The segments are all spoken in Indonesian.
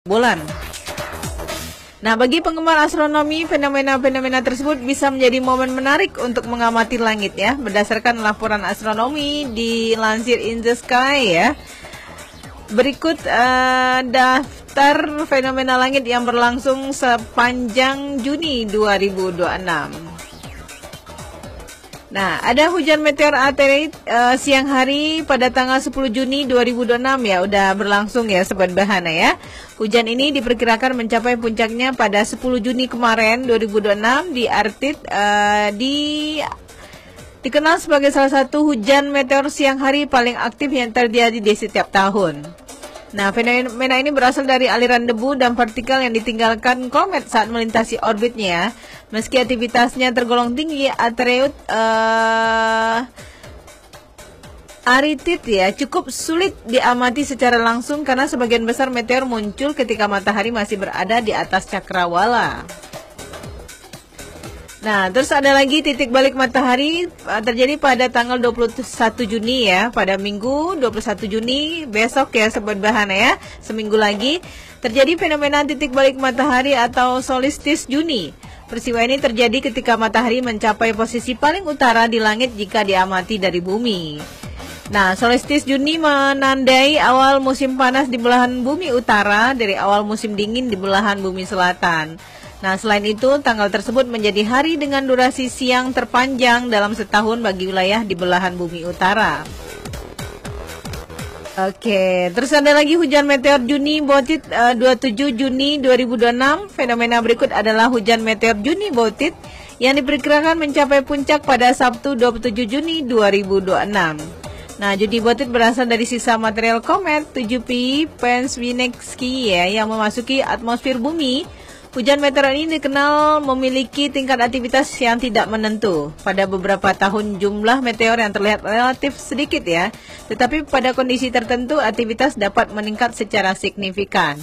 bulan. Nah, bagi penggemar astronomi, fenomena-fenomena tersebut bisa menjadi momen menarik untuk mengamati langit ya. Berdasarkan laporan astronomi dilansir In the Sky ya. Berikut daftar fenomena langit yang berlangsung sepanjang Juni 2026. Nah, ada hujan meteor asteroid siang hari pada tanggal 10 Juni 2026 ya, udah berlangsung ya Sobat Bahana ya. Hujan ini diperkirakan mencapai puncaknya pada 10 Juni kemarin 2026 di Arctic, dikenal sebagai salah satu hujan meteor siang hari paling aktif yang terjadi di setiap tahun. Nah, fenomena ini berasal dari aliran debu dan partikel yang ditinggalkan komet saat melintasi orbitnya. Meski aktivitasnya tergolong tinggi, asteroid Arctic ya cukup sulit diamati secara langsung karena sebagian besar meteor muncul ketika matahari masih berada di atas cakrawala. Nah, terus ada lagi titik balik matahari terjadi pada tanggal 21 Juni ya, pada Minggu 21 Juni besok ya Sobat Bahana ya, seminggu lagi terjadi fenomena titik balik matahari atau solstice Juni. Peristiwa ini terjadi ketika matahari mencapai posisi paling utara di langit jika diamati dari bumi. Nah, solstice Juni menandai awal musim panas di belahan bumi utara dari awal musim dingin di belahan bumi selatan. Nah, selain itu, tanggal tersebut menjadi hari dengan durasi siang terpanjang dalam setahun bagi wilayah di belahan bumi utara. Oke, terus ada lagi hujan meteor Juni Botit 27 Juni 2026. Fenomena berikut adalah hujan meteor Juni Botit yang diperkirakan mencapai puncak pada Sabtu 27 Juni 2026. Nah, Juni Botit berasal dari sisa material komet 7P Pensvinensky ya, yang memasuki atmosfer bumi. Hujan meteor ini dikenal memiliki tingkat aktivitas yang tidak menentu. Pada beberapa tahun jumlah meteor yang terlihat relatif sedikit ya, tetapi pada kondisi tertentu aktivitas dapat meningkat secara signifikan.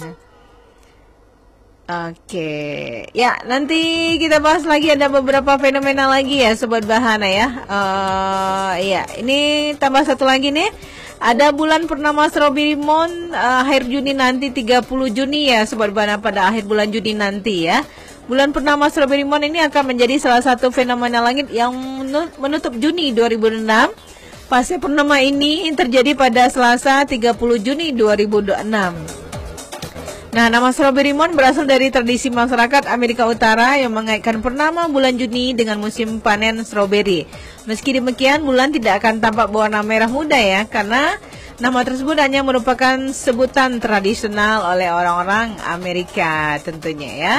Oke, ya nanti kita bahas lagi, ada beberapa fenomena lagi ya Sobat Bahana ya. Ya, ini tambah satu lagi nih. Ada bulan purnama Strawberry Moon akhir Juni nanti 30 Juni ya Sobat Bahana, pada akhir bulan Juni nanti ya. Bulan purnama Strawberry Moon ini akan menjadi salah satu fenomena langit yang menutup Juni 2006. Fase purnama ini terjadi pada Selasa 30 Juni 2026. Nah, nama Strawberry Moon berasal dari tradisi masyarakat Amerika Utara yang mengaitkan purnama bulan Juni dengan musim panen stroberi. Meski demikian, bulan tidak akan tampak berwarna merah muda ya, karena nama tersebut hanya merupakan sebutan tradisional oleh orang-orang Amerika tentunya ya.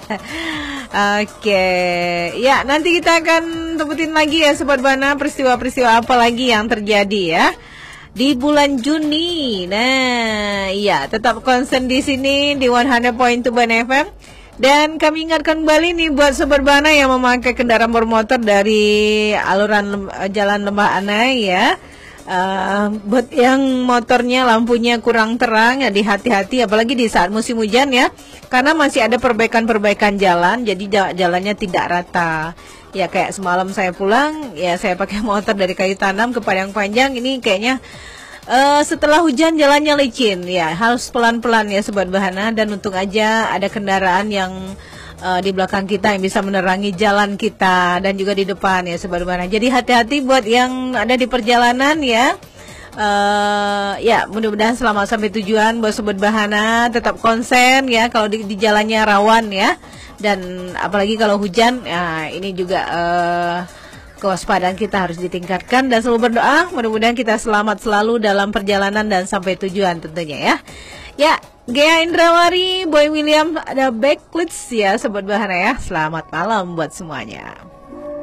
Oke, ya nanti kita akan sebutin lagi ya Sobat Bahana peristiwa-peristiwa apa lagi yang terjadi ya di bulan Juni. Nah, iya, tetap konsen di sini di 100.2 Bahana FM. Dan kami ingatkan kembali nih buat Sobat Bahana yang memakai kendaraan bermotor dari aluran jalan Lembah Anai ya. Buat yang motornya lampunya kurang terang ya, hati-hati apalagi di saat musim hujan ya. Karena masih ada perbaikan-perbaikan jalan, jadi jalannya tidak rata. Ya kayak semalam saya pulang, ya saya pakai motor dari Kayu Tanam ke Padang Panjang, ini kayaknya setelah hujan jalannya licin, ya harus pelan-pelan ya Sobat Bahana. Dan untung aja ada kendaraan yang di belakang kita yang bisa menerangi jalan kita dan juga di depan ya Sobat Bahana. Jadi hati-hati buat yang ada di perjalanan ya. Ya mudah-mudahan selamat sampai tujuan buat Sobat Bahana, tetap konsen ya kalau di jalannya rawan ya. Dan apalagi kalau hujan, ya ini juga kewaspadaan kita harus ditingkatkan. Dan selalu berdoa mudah-mudahan kita selamat selalu dalam perjalanan dan sampai tujuan tentunya ya. Ya, Gea Indrawari, Boy William, ada Backlits ya Sobat Bahana ya. Selamat malam buat semuanya.